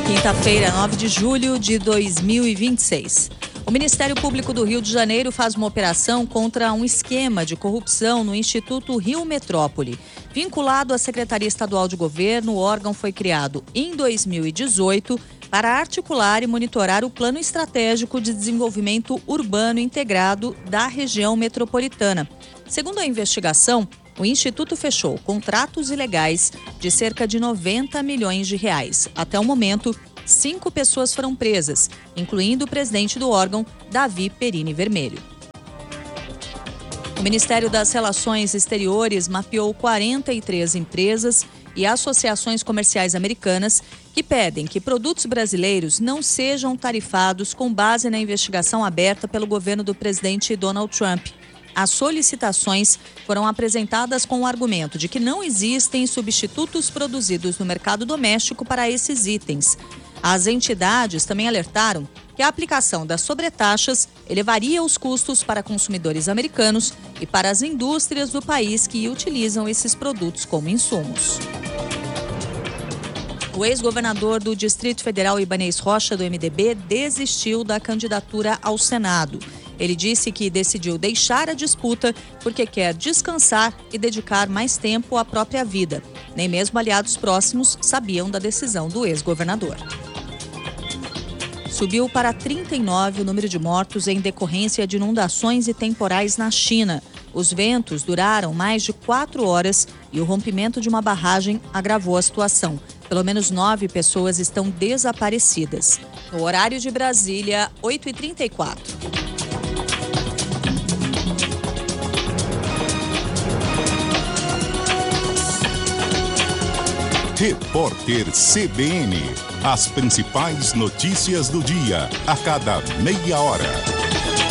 Quinta-feira, 9 de julho de 2026. O Ministério Público do Rio de Janeiro faz uma operação contra um esquema de corrupção no Instituto Rio Metrópole. Vinculado à Secretaria Estadual de Governo, o órgão foi criado em 2018 para articular e monitorar o Plano Estratégico de Desenvolvimento Urbano Integrado da região metropolitana. Segundo a investigação, o Instituto fechou contratos ilegais de cerca de 90 milhões de reais. Até o momento, 5 pessoas foram presas, incluindo o presidente do órgão, Davi Perini Vermelho. O Ministério das Relações Exteriores mapeou 43 empresas e associações comerciais americanas que pedem que produtos brasileiros não sejam tarifados com base na investigação aberta pelo governo do presidente Donald Trump. As solicitações foram apresentadas com o argumento de que não existem substitutos produzidos no mercado doméstico para esses itens. As entidades também alertaram que a aplicação das sobretaxas elevaria os custos para consumidores americanos e para as indústrias do país que utilizam esses produtos como insumos. O ex-governador do Distrito Federal, Ibanez Rocha, do MDB, desistiu da candidatura ao Senado. Ele disse que decidiu deixar a disputa porque quer descansar e dedicar mais tempo à própria vida. Nem mesmo aliados próximos sabiam da decisão do ex-governador. Subiu para 39 o número de mortos em decorrência de inundações e temporais na China. Os ventos duraram mais de 4 horas e o rompimento de uma barragem agravou a situação. Pelo menos 9 pessoas estão desaparecidas. No horário de Brasília, 8h34. Repórter CBN. As principais notícias do dia, a cada meia hora.